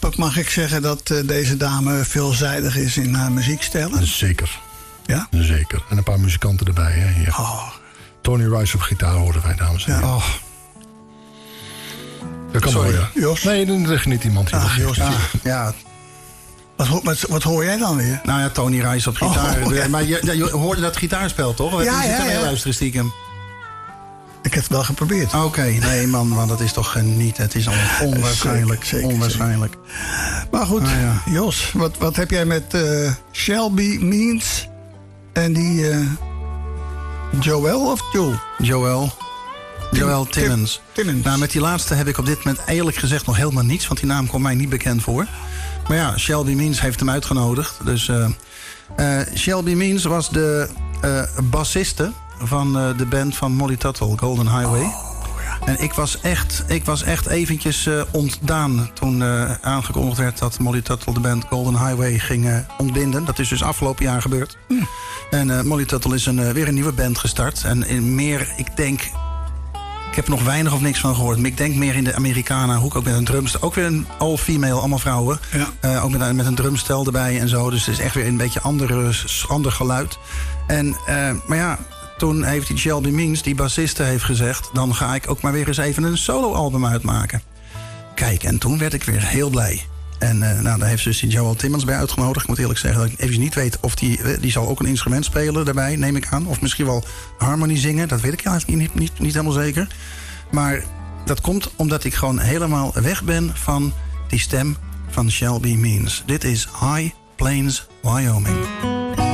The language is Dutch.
ook, mag ik zeggen dat deze dame veelzijdig is in haar muziekstijlen? Zeker. Ja? Zeker. En een paar muzikanten erbij, hè, hier. Oh. Tony Rice op gitaar hoorden wij, dames en heren. Ja. Oh. Dat kan mooi, ja. Jos? Nee, dan ligt niet iemand hier. Jos. Ja. Wat hoor jij dan weer? Nou ja, Tony Rice op gitaar. Oh, ja. Maar je hoorde dat gitaarspel, toch? Ja, Je zit ja. luisteren stiekem. Ik heb het wel geprobeerd. Oké, nee man, want dat is toch niet. Het is allemaal onwaarschijnlijk. Zeker. Onwaarschijnlijk. Maar goed, ja. Jos, wat heb jij met Shelby Means en die Joel of Joel? Joel Timmons. Timmons. Nou, met die laatste heb ik op dit moment eerlijk gezegd nog helemaal niets. Want die naam komt mij niet bekend voor. Maar ja, Shelby Means heeft hem uitgenodigd. Dus Shelby Means was de bassiste van de band van Molly Tuttle, Golden Highway. Oh, ja. En ik was echt eventjes ontdaan toen aangekondigd werd dat Molly Tuttle de band Golden Highway ging ontbinden. Dat is dus afgelopen jaar gebeurd. En Molly Tuttle is weer een nieuwe band gestart. En meer, ik denk... Ik heb er nog weinig of niks van gehoord. Maar ik denk meer in de Americana-hoek. Ook met een drumstel. Ook weer een all-female, allemaal vrouwen. Ja. Ook met een drumstel erbij en zo. Dus het is echt weer een beetje ander geluid. En, maar ja, toen heeft die Shelby Means, die bassiste, heeft gezegd... dan ga ik ook maar weer eens even een solo-album uitmaken. Kijk, en toen werd ik weer heel blij. En daar heeft dus die Joel Timmons bij uitgenodigd. Ik moet eerlijk zeggen dat ik even niet weet of die zal ook een instrument spelen daarbij, neem ik aan. Of misschien wel harmony zingen, dat weet ik eigenlijk niet helemaal zeker. Maar dat komt omdat ik gewoon helemaal weg ben van die stem van Shelby Means. Dit is High Plains, Wyoming.